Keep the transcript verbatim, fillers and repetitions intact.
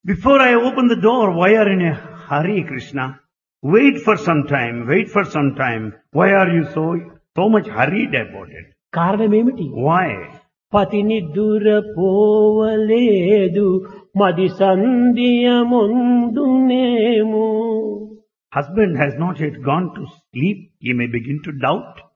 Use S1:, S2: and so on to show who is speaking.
S1: Before I open the door, why are you in a hurry, Krishna? Wait for some time, wait for some time. Why are you so, so much hurried about it?
S2: కారణమేమిటి?
S1: Why?
S2: పతిని దురపోవలేదు మది సంధ్యముందునేమో.
S1: Husband has not yet gone to sleep. He may begin to doubt.